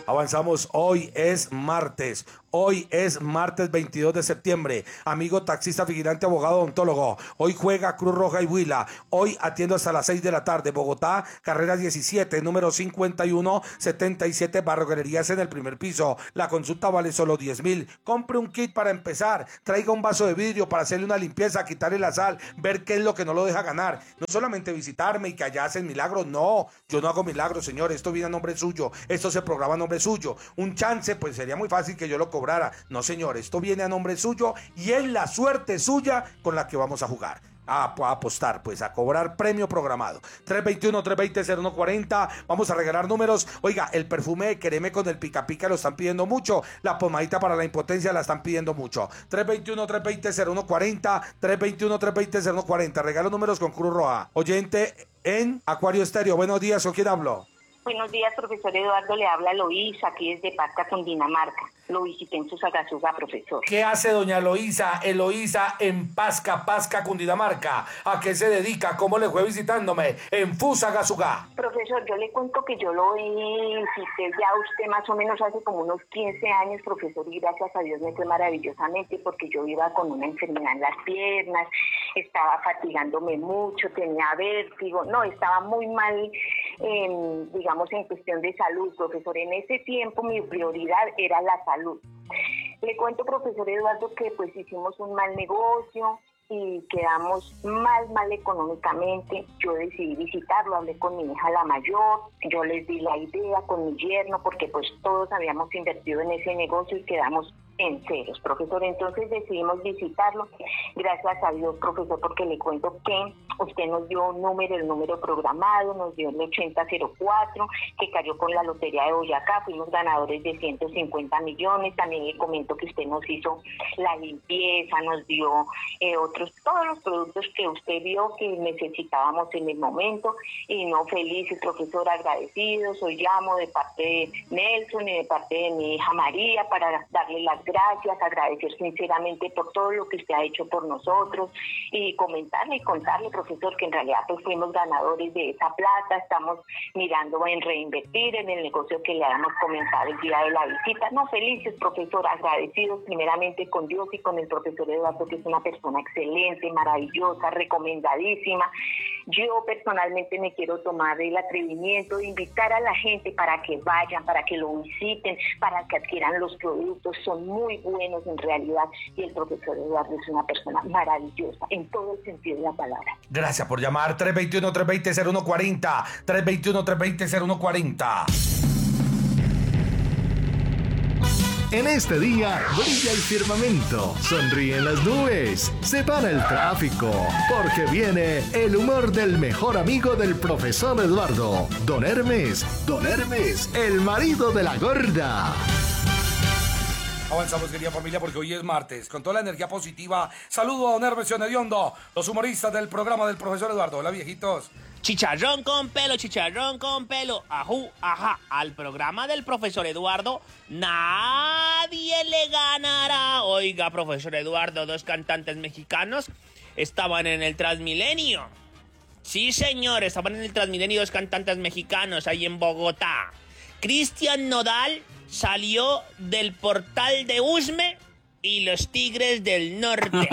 Avanzamos, hoy es martes 22 de septiembre. Amigo taxista, vigilante, abogado, odontólogo. Hoy juega Cruz Roja y Huila. Hoy atiendo hasta las 6 de la tarde. Bogotá, carrera 17, número 5177, Barrio Galerías en el primer piso. La consulta vale solo 10.000. Compre un kit para empezar. Traiga un vaso de vidrio para hacerle una limpieza, quitarle la sal, ver qué es lo que no lo deja ganar. No solamente visitarme y que allá hacen milagros. No, yo no hago milagros, señor. Esto viene a nombre suyo. Esto se programa a nombre suyo. Un chance, pues sería muy fácil que yo lo cobrara. No, señor, esto viene a nombre suyo y es la suerte suya con la que vamos a jugar. A apostar, pues, a cobrar premio programado. 321-320-0140. Vamos a regalar números. Oiga, el perfume de Quereme con el pica pica lo están pidiendo mucho. La pomadita para la impotencia la están pidiendo mucho. 321-320-0140. 321-320-0140. Regalo números con Cruz Roja. Oyente en Acuario Estéreo. Buenos días, ¿con quién hablo? Buenos días, profesor Eduardo, le habla Loísa, aquí desde Pasca, Cundinamarca. Lo visité en Fusagasugá, profesor. ¿Qué hace doña Eloísa en Pasca, Cundinamarca? ¿A qué se dedica? ¿Cómo le fue visitándome en Fusagasugá? Profesor, yo le cuento que yo lo visité ya a usted más o menos hace como unos 15 años, profesor, y gracias a Dios me fue maravillosamente porque yo iba con una enfermedad en las piernas, estaba fatigándome mucho, tenía vértigo, no, estaba muy mal, digamos, en cuestión de salud, profesor. En ese tiempo mi prioridad era la salud. Le cuento, profesor Eduardo, que pues hicimos un mal negocio y quedamos mal económicamente. Yo decidí visitarlo, hablé con mi hija la mayor, yo les di la idea con mi yerno, porque pues todos habíamos invertido en ese negocio y quedamos en ceros, profesor. Entonces decidimos visitarlo. Gracias a Dios, profesor, porque le cuento que usted nos dio el número programado, nos dio el 8004, que cayó con la Lotería de Boyacá, fuimos ganadores de 150 millones. También le comento que usted nos hizo la limpieza, nos dio todos los productos que usted vio que necesitábamos en el momento. Y no, felices, profesor, agradecidos. Hoy llamo de parte de Nelson y de parte de mi hija María para darle las gracias, agradecer sinceramente por todo lo que usted ha hecho por nosotros y comentarle y contarle, profesor, que en realidad pues fuimos ganadores de esa plata. Estamos mirando en reinvertir en el negocio que le habíamos comentado el día de la visita. No, felices, profesor, agradecidos primeramente con Dios y con el profesor Eduardo, que es una persona excelente, maravillosa, recomendadísima. Yo personalmente me quiero tomar el atrevimiento de invitar a la gente para que vayan, para que lo visiten, para que adquieran los productos. Son muy buenos en realidad y el profesor Eduardo es una persona maravillosa en todo el sentido de la palabra. Gracias por llamar. 321-320-0140. 321-320-0140. En este día brilla el firmamento, sonríen las nubes, se para el tráfico, porque viene el humor del mejor amigo del profesor Eduardo, Don Hermes, el marido de la gorda. Avanzamos, querida familia, porque hoy es martes. Con toda la energía positiva, saludo a Don Hermes Hediondo, los humoristas del programa del profesor Eduardo. Hola, viejitos. Chicharrón con pelo, ajú, ajá. Al programa del profesor Eduardo, nadie le ganará. Oiga, profesor Eduardo, 2 cantantes mexicanos estaban en el Transmilenio. Sí, señor, estaban en el Transmilenio 2 cantantes mexicanos ahí en Bogotá. Cristian Nodal salió del Portal de Usme y los Tigres del Norte.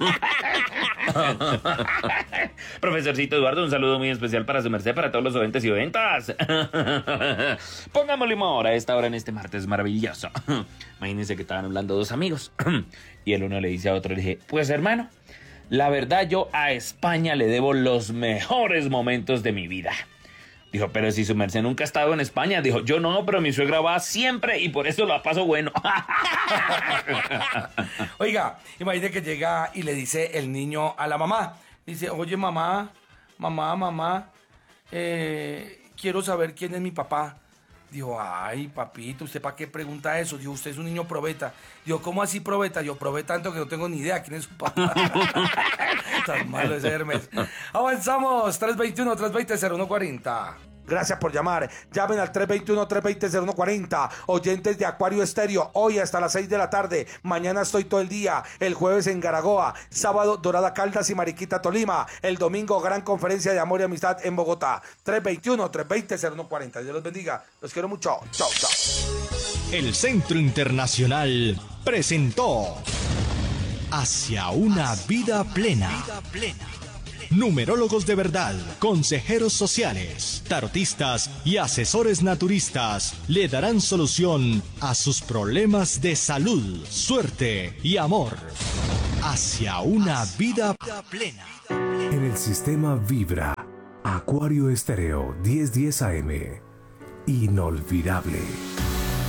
Profesorcito Eduardo, un saludo muy especial para su merced, para todos los oyentes y oyentas. Pongámosle humor a esta hora en este martes maravilloso. Imagínense que estaban hablando 2 amigos y el uno le dice a otro, le dije, pues hermano, la verdad yo a España le debo los mejores momentos de mi vida. Dijo, pero si su merced nunca ha estado en España. Dijo, yo no, pero mi suegra va siempre y por eso la paso bueno. Oiga, imagínate que llega y le dice el niño a la mamá. Dice, oye, mamá, quiero saber quién es mi papá. Dijo, ay, papito, ¿usted para qué pregunta eso? Dijo, usted es un niño probeta. Dijo, ¿cómo así probeta? Yo probé tanto que no tengo ni idea quién es su papá. Tan malo ese Hermes. Avanzamos, 321-320-0140. Gracias por llamar. Llamen al 321-320-0140. Oyentes de Acuario Estéreo, hoy hasta las 6 de la tarde. Mañana estoy todo el día. El jueves en Garagoa. Sábado, Dorada Caldas y Mariquita, Tolima. El domingo, gran conferencia de amor y amistad en Bogotá. 321-320-0140. Dios los bendiga. Los quiero mucho. Chao, chao. El Centro Internacional presentó Hacia una vida plena. Numerólogos de verdad, consejeros sociales, tarotistas y asesores naturistas le darán solución a sus problemas de salud, suerte y amor. Hacia una vida plena. En el sistema Vibra, Acuario Estéreo 1010 AM. Inolvidable.